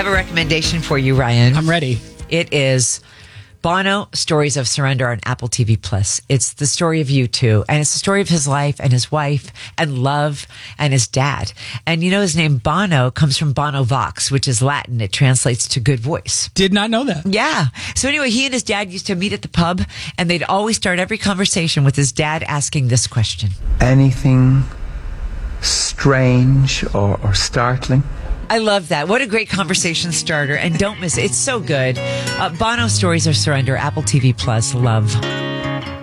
a recommendation for you, Ryan. I'm ready. It is Bono, Stories of Surrender on Apple TV Plus. It's the story of U2, and it's the story of his life and his wife and love and his dad. And you know, his name Bono comes from Bono Vox, which is Latin. It translates to good voice. Did not know that. Yeah. So anyway, he and his dad used to meet at the pub, and they'd always start every conversation with his dad asking this question. Anything strange or startling? I love that. What a great conversation starter. And don't miss it. It's so good. Bono, Stories of Surrender, Apple TV Plus. Love.